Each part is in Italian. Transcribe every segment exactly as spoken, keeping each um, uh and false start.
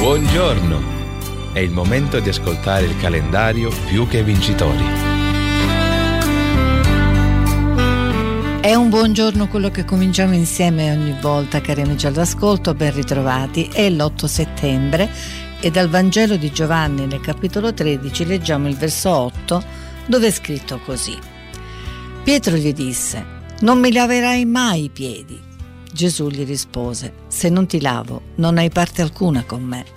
Buongiorno! È il momento di ascoltare il calendario Più che Vincitori. È un buongiorno quello che cominciamo insieme ogni volta, cari amici all'ascolto, ben ritrovati. È l'otto settembre e dal Vangelo di Giovanni nel capitolo tredici leggiamo il verso otto, dove è scritto così. Pietro gli disse: non mi laverai mai i piedi. Gesù gli rispose: se non ti lavo non hai parte alcuna con me.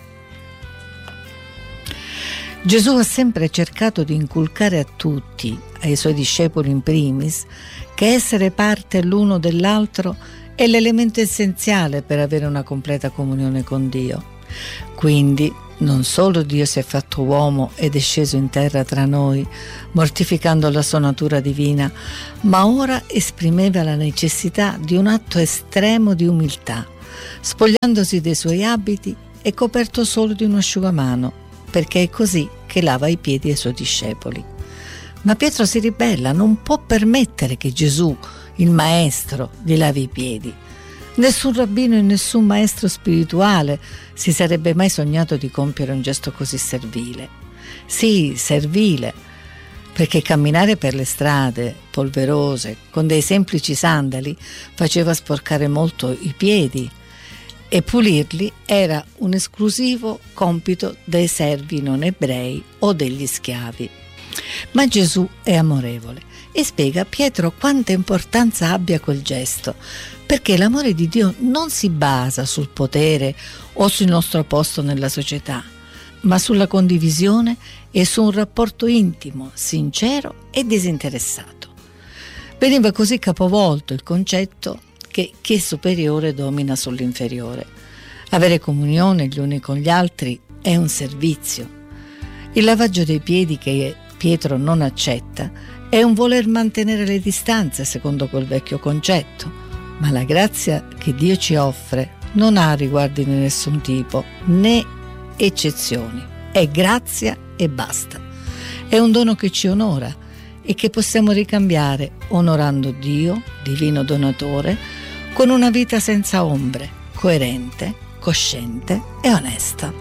Gesù ha sempre cercato di inculcare a tutti, ai suoi discepoli in primis, che essere parte l'uno dell'altro è l'elemento essenziale per avere una completa comunione con Dio. Quindi non solo Dio si è fatto uomo ed è sceso in terra tra noi, mortificando la sua natura divina, ma ora esprimeva la necessità di un atto estremo di umiltà, spogliandosi dei suoi abiti e coperto solo di un asciugamano, perché è così che lava i piedi ai suoi discepoli. Ma Pietro si ribella, non può permettere che Gesù, il maestro, gli lavi i piedi. Nessun rabbino e nessun maestro spirituale si sarebbe mai sognato di compiere un gesto così servile. Sì, servile, perché camminare per le strade polverose con dei semplici sandali faceva sporcare molto i piedi, e pulirli era un esclusivo compito dei servi non ebrei o degli schiavi. Ma Gesù è amorevole e spiega a Pietro quanta importanza abbia quel gesto, perché l'amore di Dio non si basa sul potere o sul nostro posto nella società, ma sulla condivisione e su un rapporto intimo, sincero e disinteressato. Veniva così capovolto il concetto che chi è superiore domina sull'inferiore. Avere comunione gli uni con gli altri è un servizio. Il lavaggio dei piedi che Pietro non accetta è un voler mantenere le distanze secondo quel vecchio concetto, ma la grazia che Dio ci offre non ha riguardi di nessun tipo, né eccezioni. È grazia e basta. È un dono che ci onora e che possiamo ricambiare onorando Dio, divino donatore, con una vita senza ombre, coerente, cosciente e onesta.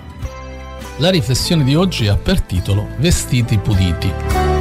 La riflessione di oggi ha per titolo Vestiti puliti.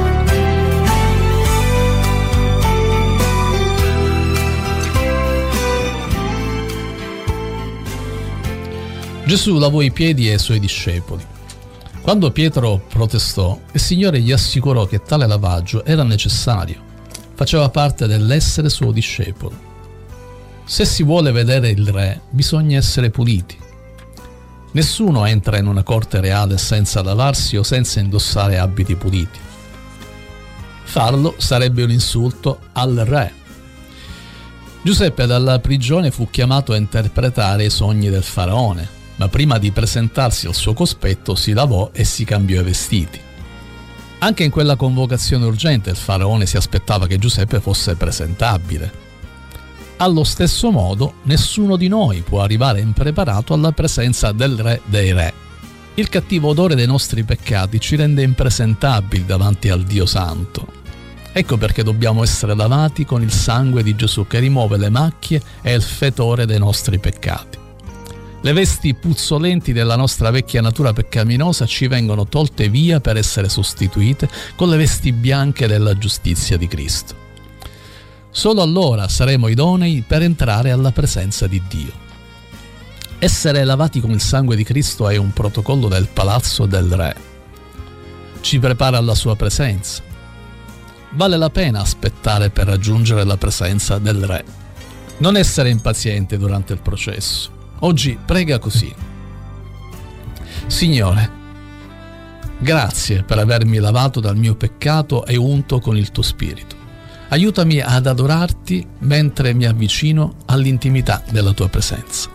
Gesù lavò i piedi ai suoi discepoli. Quando Pietro protestò, il Signore gli assicurò che tale lavaggio era necessario, faceva parte dell'essere suo discepolo. Se si vuole vedere il Re, bisogna essere puliti. Nessuno entra in una corte reale senza lavarsi o senza indossare abiti puliti. Farlo sarebbe un insulto al Re. Giuseppe dalla prigione fu chiamato a interpretare i sogni del faraone, ma prima di presentarsi al suo cospetto si lavò e si cambiò i vestiti. Anche in quella convocazione urgente il faraone si aspettava che Giuseppe fosse presentabile. Allo stesso modo, nessuno di noi può arrivare impreparato alla presenza del Re dei Re. Il cattivo odore dei nostri peccati ci rende impresentabili davanti al Dio Santo. Ecco perché dobbiamo essere lavati con il sangue di Gesù che rimuove le macchie e il fetore dei nostri peccati. Le vesti puzzolenti della nostra vecchia natura peccaminosa ci vengono tolte via per essere sostituite con le vesti bianche della giustizia di Cristo. Solo allora saremo idonei per entrare alla presenza di Dio. Essere lavati con il sangue di Cristo è un protocollo del palazzo del Re. Ci prepara alla sua presenza. Vale la pena aspettare per raggiungere la presenza del Re. Non essere impaziente durante il processo. Oggi prega così: Signore, grazie per avermi lavato dal mio peccato e unto con il tuo spirito. Aiutami ad adorarti mentre mi avvicino all'intimità della tua presenza.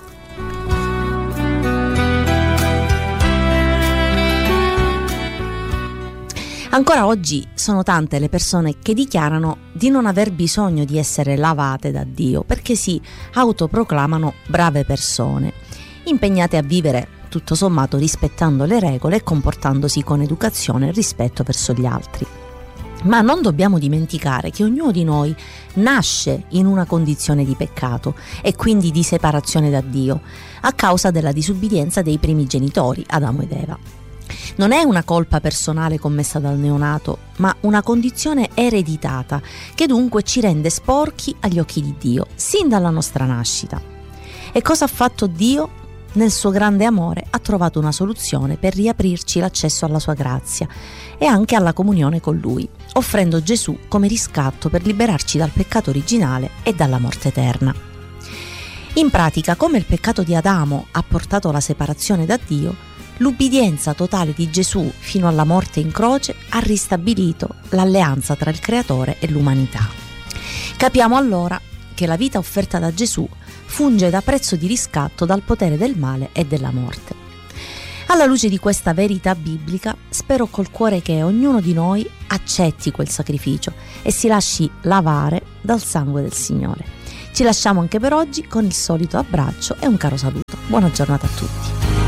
Ancora oggi sono tante le persone che dichiarano di non aver bisogno di essere lavate da Dio perché si autoproclamano brave persone, impegnate a vivere tutto sommato rispettando le regole e comportandosi con educazione e rispetto verso gli altri. Ma non dobbiamo dimenticare che ognuno di noi nasce in una condizione di peccato e quindi di separazione da Dio, a causa della disubbidienza dei primi genitori, Adamo ed Eva. Non è una colpa personale commessa dal neonato, ma una condizione ereditata che dunque ci rende sporchi agli occhi di Dio, sin dalla nostra nascita. E cosa ha fatto Dio? Nel suo grande amore ha trovato una soluzione per riaprirci l'accesso alla sua grazia e anche alla comunione con Lui, offrendo Gesù come riscatto per liberarci dal peccato originale e dalla morte eterna. In pratica, come il peccato di Adamo ha portato la separazione da Dio, l'ubbidienza totale di Gesù fino alla morte in croce ha ristabilito l'alleanza tra il Creatore e l'umanità. Capiamo allora che la vita offerta da Gesù funge da prezzo di riscatto dal potere del male e della morte. Alla luce di questa verità biblica, spero col cuore che ognuno di noi accetti quel sacrificio e si lasci lavare dal sangue del Signore. Ci lasciamo anche per oggi con il solito abbraccio e un caro saluto. Buona giornata a tutti.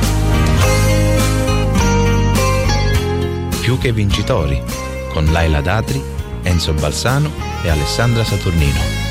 Più che vincitori, con Laila Datri, Enzo Balsano e Alessandra Saturnino.